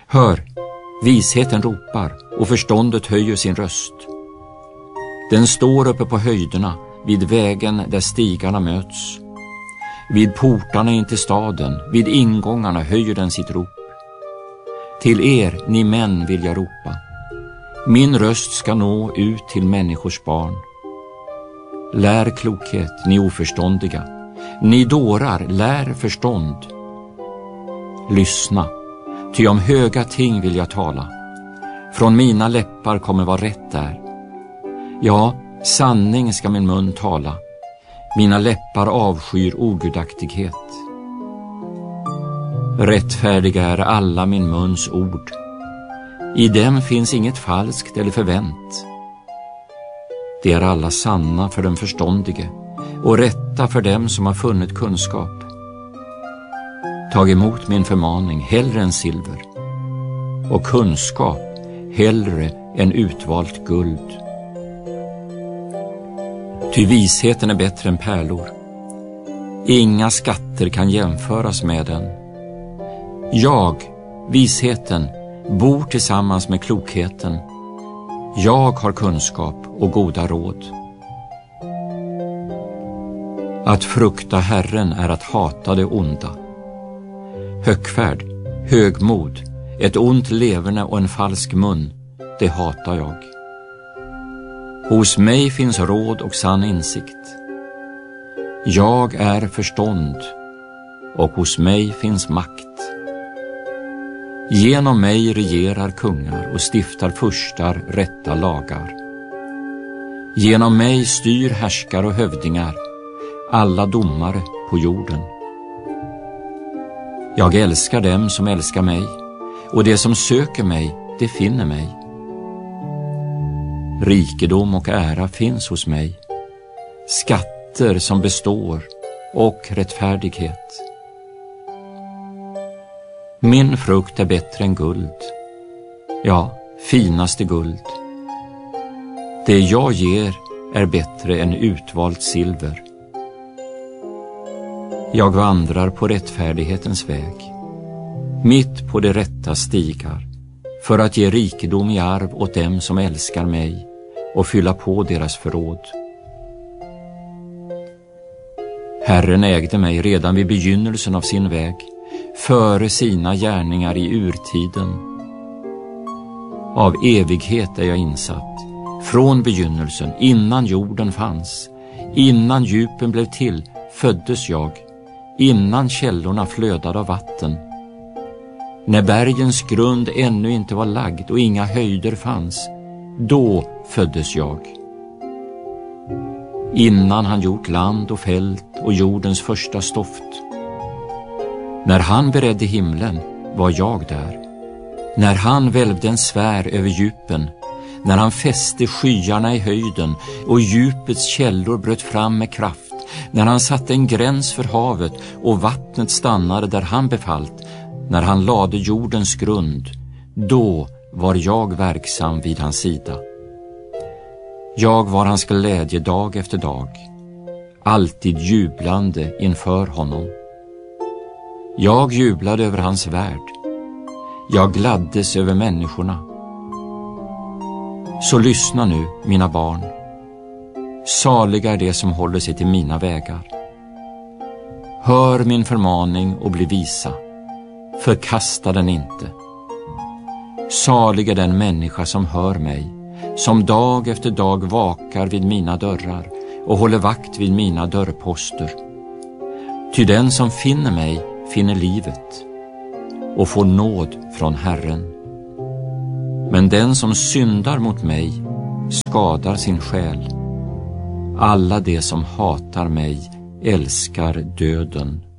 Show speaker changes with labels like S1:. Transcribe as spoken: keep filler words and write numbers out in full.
S1: Hör, visheten ropar och förståndet höjer sin röst. Den står uppe på höjderna vid vägen där stigarna möts. Vid portarna in till staden, vid ingångarna höjer den sitt rop. Till er, ni män, vill jag ropa. Min röst ska nå ut till människors barn. Lär klokhet, ni oförståndiga. Ni dårar, lär förstånd. Lyssna, ty om höga ting vill jag tala. Från mina läppar kommer vad rätt är. Ja, sanning ska min mun tala. Mina läppar avskyr ogudaktighet. Rättfärdiga är alla min muns ord. I dem finns inget falskt eller förvänt. De är alla sanna för den förståndige och rätta för dem som har funnit kunskap. Tag emot min förmaning hellre än silver och kunskap hellre än utvalt guld. Ty visheten är bättre än pärlor. Inga skatter kan jämföras med den. Jag, visheten, bor tillsammans med klokheten. Jag har kunskap och goda råd. Att frukta Herren är att hata det onda. Högfärd, högmod, ett ont leverne och en falsk mun, det hatar jag. Hos mig finns råd och sann insikt. Jag är förstånd och hos mig finns makt. Genom mig regerar kungar och stiftar furstar rätta lagar. Genom mig styr härskar och hövdingar, alla domare på jorden. Jag älskar dem som älskar mig, och det som söker mig, det finner mig. Rikedom och ära finns hos mig, skatter som består och rättfärdighet. Min frukt är bättre än guld, ja, finaste guld. Det jag ger är bättre än utvalt silver. Jag vandrar på rättfärdighetens väg, mitt på de rätta stigar, för att ge rikedom i arv åt dem som älskar mig och fylla på deras förråd. Herren ägde mig redan vid begynnelsen av sin väg, före sina gärningar i urtiden. Av evighet är jag insatt, från begynnelsen, innan jorden fanns. Innan djupen blev till, föddes jag, innan källorna flödade av vatten. När bergens grund ännu inte var lagd och inga höjder fanns, då föddes jag. Innan han gjort land och fält och jordens första stoft. När han beredde himlen var jag där. När han välvde en sfär över djupen, när han fäste skyarna i höjden och djupets källor bröt fram med kraft, när han satte en gräns för havet och vattnet stannade där han befallt, när han lade jordens grund, då var jag verksam vid hans sida. Jag var hans glädje dag efter dag, alltid jublande inför honom. Jag jublade över hans värld. Jag gladdes över människorna. Så lyssna nu, mina barn. Saliga är det som håller sig till mina vägar. Hör min förmaning och bli visa. Förkasta den inte. Salig är den människa som hör mig, som dag efter dag vakar vid mina dörrar och håller vakt vid mina dörrposter. Ty den som finner mig finner livet och får nåd från Herren. Men den som syndar mot mig skadar sin själ. Alla de som hatar mig älskar döden.